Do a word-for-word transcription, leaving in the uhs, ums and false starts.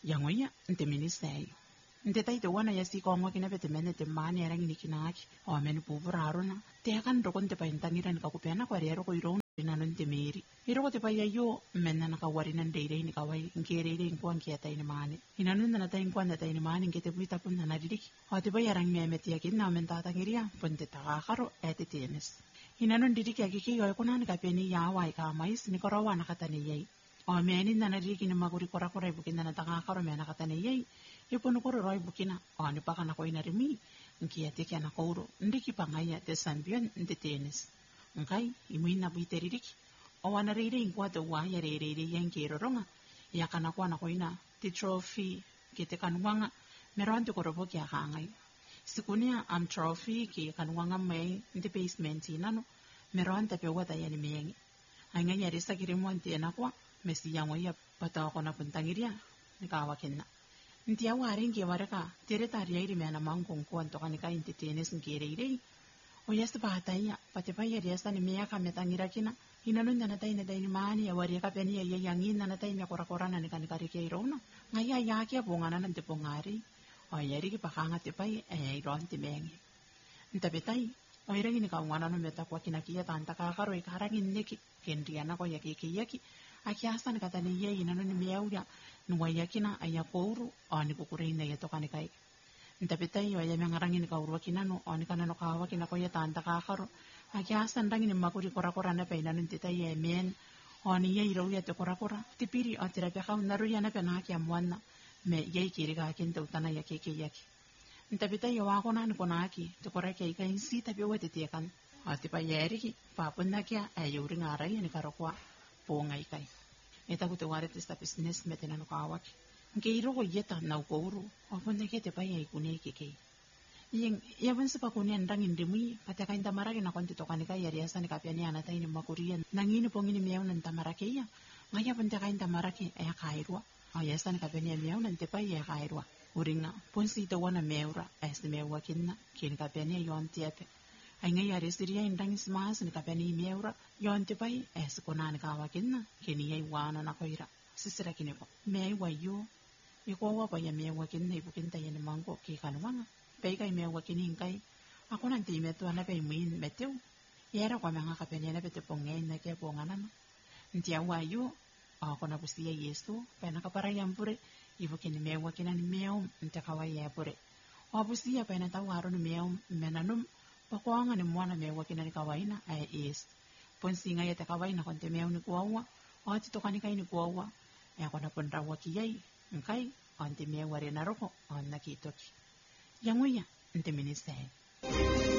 yangoya nte minisay nte tai te wana ya si ko ngwa kina bete mene te mane era ngini kinaki o men puvura arona te kan ro kon te pa intangira ni ka kupena kwa ro ko iro na non te meri iro ko te pa ya yo menna na ka wari nan deire ni ka wai ngere ire ngwa ngia tai ni mane ina nun na tai ngwa na tai ni mane ngete buita pun na didi o te pa ya rang me meti ya kin na men ta ta ngiria pun te ta karo ete tenes ina non didi ka ki yo ko na ni ka peni ya wai ka mais ni ko rawa na kata ni yai o me ni na didi ni maguri kora kora ibu kin na ta karo me na kata ni yai ipo no koro roi bukina o ni pa kana ko ina rimi nkia te kana kouro ndiki pangaya te sambion nte tenes ngai imuina buiteririki o wana reire ingwa te wa ya reire yanke roronga ya kana kwa na koina te trophy ke te kanwanga meronte korobo kya kangai sikunia am trophy ke kanwanga mai nte basement inano meronte pe wata yani mengi anga ya resa kirimonte na kwa mesi yango ya pata ko na puntangiria nikawa kenna ntia wari nge wareka tere tari yairi mena mangkong ko anto kanika inte tenes ngere ire o yas bata ya pate pa yari yasa ni meya kametangira kina ina nunda na tai na dai ni mani ya wari ka peni ya yang ina na tai me kora kora na ni kanika ri ke irona ngaya ya ke bongana na te bongari o yari ki pakanga te pai e iron te mengi nta betai o ira ni ka ngwana no meta kwa kina kia tanta ka karo e karangi neki kendriana ko ya ke ke yaki akiasa ni kata ni ye ina no ni meya uria nuwa yakina aya kouru o ni kukureina ya toka ni kai nta betai o ya mengarangi ni kauru wakina no o ni kana no kawa kina ko ya tanta ka karo akiasa ndangi ni makuri kora kora na pe ina no tita ye men o ni ye iro ya te kora kora tipiri o tira pe ka unaru ya na pe na kia mwana me ye kiri ka kinta utana ya keke yaki nta betai o wako na ni kona aki te kora kia ika insi tapi o te te kan o tipa yeriki papunda kia ayo uri ngarai ni karokwa po ngai kai eta ku te ware te sta business me te nano kawaki nke iro ko yeta na ukouru o ponde ke te pai ai kune ke ke ing ya ban sepa kune ndang indemi pata ka inta marake na konti tokani ka yari asani ka piani ana tai ni makurian nangini pongini miau nan tamarake ya ngaya ponte ka inta marake e kairwa o yasani ka piani miau nan te pai e kairwa uringa ponsi te wana meura es meua kinna kin ka piani yon tiate ai ngai are siria indang smas ni ka piani meura yon te pai es konani ka wakinna kini ai wana na koira sisira kine po me wayo i ko wa pa ya me wa kinna ibu kinta ya ni mango ke kanwanga pe kai me wa kini kai ako nan ti me to na pe min meteu yera kwa manga ka piani na pete pongen na ke pongana na ntia wayo ako na busia yesu pe na ka para yampure ibu kini me wa kina ni meo ntia ka wa ya pure o busia pe na ta waro ni meo menanum pakwanga ni mwana me wa kina ni kawaina ai is ponsinga ya te kawaina konte meo ni kuawa o ti toka ni kai ni kuawa e ako na ponra wa kiyai nkai ante me wa re na roko on na kitoki yanguya nte minister